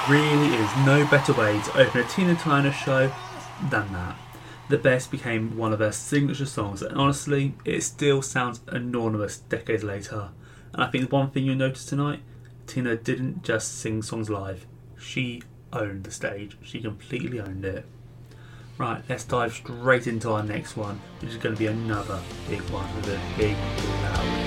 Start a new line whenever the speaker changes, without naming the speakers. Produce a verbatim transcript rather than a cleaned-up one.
really is no better way to open a Tina Turner show than that. The Best became one of her signature songs, and honestly, it still sounds enormous decades later. And I think the one thing you'll notice tonight, Tina didn't just sing songs live, she owned the stage. She completely owned it. Right, let's dive straight into our next one, which is going to be another big one with a big, loud